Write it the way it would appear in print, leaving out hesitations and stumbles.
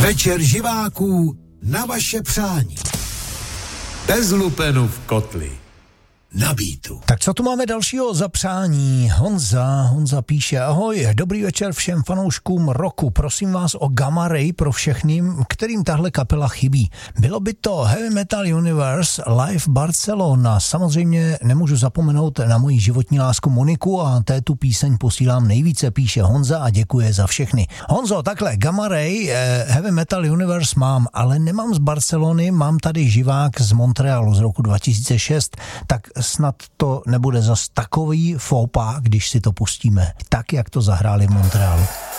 Večer živáků na vaše přání. Bez lupenu v kotli. Na beatu. Tak co tu máme dalšího za přání? Honza píše: ahoj, dobrý večer všem fanouškům roku. Prosím vás o Gamma Ray pro všechny, kterým tahle kapela chybí. Bylo by to Heavy Metal Universe Live Barcelona. Samozřejmě nemůžu zapomenout na moji životní lásku Moniku a té tu píseň posílám nejvíce, píše Honza a děkuje za všechny. Honzo, takhle, Gamma Ray, Heavy Metal Universe mám, ale nemám z Barcelony, mám tady živák z Montrealu z roku 2006, tak snad to nebude zas takový faux pas, když si to pustíme, tak jak to zahráli v Montrealu.